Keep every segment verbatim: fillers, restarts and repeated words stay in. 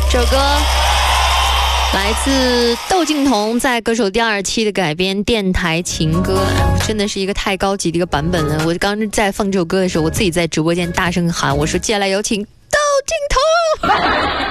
这首歌来自窦靖童在《歌手》第二期的改编电台情歌，真的是一个太高级的一个版本了。我刚刚在放这首歌的时候，我自己在直播间大声喊，我说接下来有请窦靖童。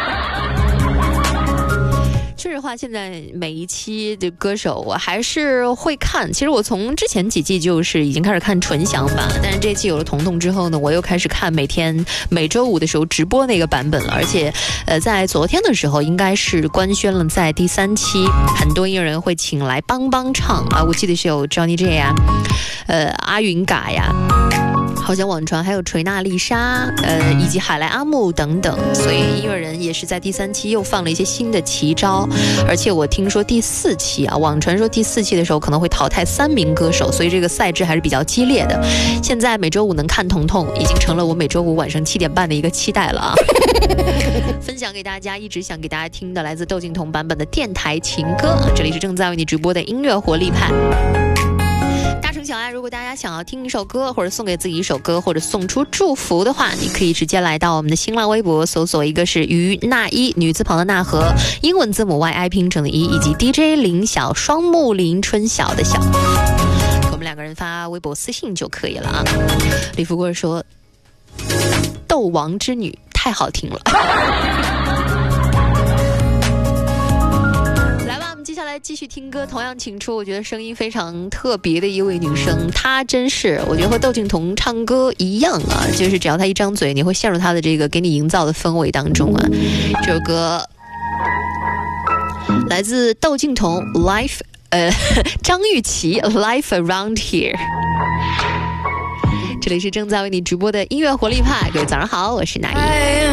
说实话，现在每一期的歌手我还是会看。其实我从之前几季就是已经开始看纯享版，但是这期有了彤彤之后呢，我又开始看每天每周五的时候直播那个版本了。而且，呃，在昨天的时候应该是官宣了，在第三期，很多音乐人会请来帮帮唱啊。我记得是有 Johnny J 呀，呃，阿云嘎呀。好像网传还有锤娜丽莎，呃，以及海莱阿木等等，所以音乐人也是在第三期又放了一些新的奇招。而且我听说第四期啊，网传说第四期的时候可能会淘汰三名歌手，所以这个赛制还是比较激烈的。现在每周五能看彤彤，已经成了我每周五晚上七点半的一个期待了啊！分享给大家，一直想给大家听的来自窦靖童版本的电台情歌，这里是正在为你直播的音乐活力派。大城小爱，如果大家想要听一首歌，或者送给自己一首歌，或者送出祝福的话，你可以直接来到我们的新浪微博，搜索一个是于那一女字旁的那和英文字母 Y I 拼成的一，以及 D J 林晓双木林春晓的晓，给我们两个人发微博私信就可以了啊。李福贵说：“斗王之女太好听了。”接下来继续听歌，同样请出我觉得声音非常特别的一位女生，她真是我觉得和窦靖童唱歌一样啊，就是只要她一张嘴，你会陷入她的这个给你营造的氛围当中啊。这首歌来自窦靖童 Life 呃张雨绮 Life Around Here。这里是正在为你直播的音乐活力派，各位早上好，我是那一。